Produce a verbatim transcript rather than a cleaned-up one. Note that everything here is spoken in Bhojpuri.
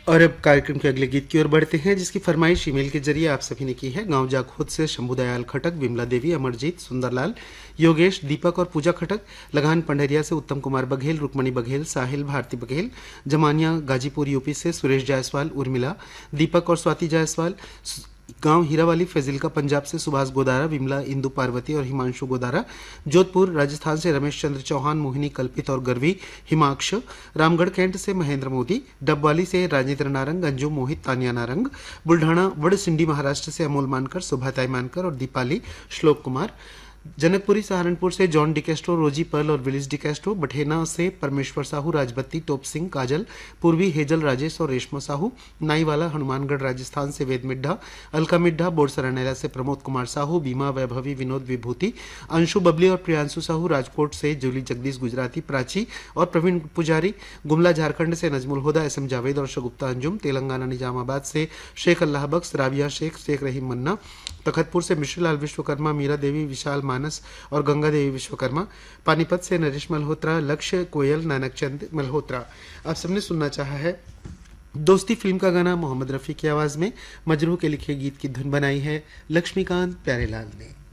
और अब कार्यक्रम के अगले गीत की ओर बढ़ते हैं, जिसकी फरमाइश ईमेल के जरिए आप सभी ने की है। गांव जाखोद से शंभू दयाल खटक, विमला देवी, अमरजीत, सुंदरलाल, योगेश, दीपक और पूजा खटक। लगान पंडरिया से उत्तम कुमार बघेल, रुक्मणी बघेल, साहिल, भारती बघेल। जमानिया गाजीपुर यूपी से सुरेश जायसवाल, उर्मिला, दीपक और स्वाति जायसवाल। गांव हीरावाली फैजिलका पंजाब से सुभाष गोदारा, विमला, इंदु पार्वती और हिमांशु गोदारा। जोधपुर राजस्थान से रमेश चंद्र चौहान, मोहिनी, कल्पित और गर्वी, हिमाक्ष। रामगढ़ कैंट से महेंद्र मोदी, डबवाली से राजेंद्र नारंग, अंजू, मोहित, तानिया नारंग। बुल्ढाना वड़सिंडी महाराष्ट्र से अमोल मानकर, सुभाताई मानकर और दीपाली, श्लोक कुमार। जनकपुरी सहारनपुर से जॉन डिकेस्ट्रो, रोजी पर्ल और विलिस डिकेस्ट्रो। बठेना से परमेश्वर साहू, राजबत्ती, टोप सिंह, काजल, पूर्वी, हेजल, राजेश और रेशमा साहू। नाईवाला हनुमानगढ़ राजस्थान से वेद मिड्ढा, अलका मिड्ढा। बोरसरा नैला से प्रमोद कुमार साहू, बीमा, वैभवी, विनोद, विभूति। अंशु बबली और प्रियांशु साहू। राजकोट से जूली जगदीश गुजराती, प्राची और प्रवीण पुजारी। गुमला झारखंड से नजमुल हुदा, एस एम जावेद और शगुप्ता अंजुम। तेलंगाना निजामाबाद से शेख अल्लाह बख्श, राबिया शेख, शेख रहीम मन्ना। तखतपुर से मिश्रलाल विश्वकर्मा, मीरा देवी, विशाल मानस और गंगा देवी विश्वकर्मा। पानीपत से नरेश मल्होत्रा, लक्ष्य, कोयल, नानक चंद मल्होत्रा। आप सबने सुनना चाहा है दोस्ती फिल्म का गाना मोहम्मद रफ़ी की आवाज़ में। मजरूह के लिखे गीत की धुन बनाई है लक्ष्मीकांत प्यारेलाल ने।